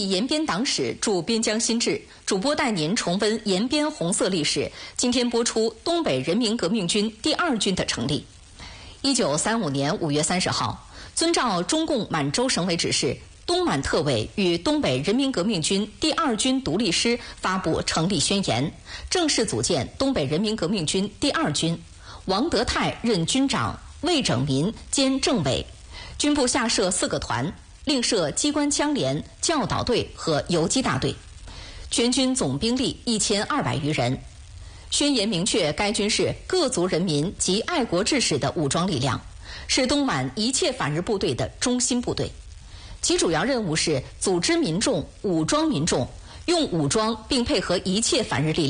忆延边党史驻边疆新志，主播带您重温延边红色历史。今天播出东北人民革命军第2军的成立。1935年5月30号，遵照中共满洲省委指示，东满特委与东北人民革命军第2军独立师发布成立宣言，正式组建东北人民革命军第2军。王德泰任军长，魏拯民兼政委。军部下设4个团，另设机关枪连、教导队和游击大队，全军总兵力1200余人。宣言明确，该军是各族人民及爱国志士的武装力量，是东满一切反日部队的中心部队。其主要任务是组织民众、武装民众，用武装并配合一切反日力量。